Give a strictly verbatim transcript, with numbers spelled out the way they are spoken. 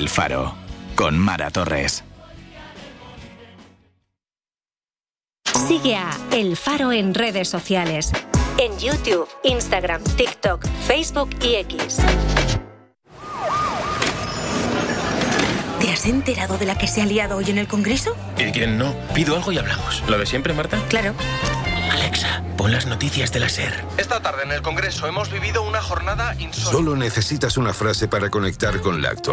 El Faro, con Mara Torres. Sigue a El Faro en redes sociales. En YouTube, Instagram, TikTok, Facebook y X. ¿Te has enterado de la que se ha liado hoy en el Congreso? ¿Y quién no? Pido algo y hablamos. ¿Lo de siempre, Marta? Claro. Alexa, pon las noticias de la SER. Esta tarde en el Congreso hemos vivido una jornada insólita. Solo necesitas una frase para conectar con la actualidad.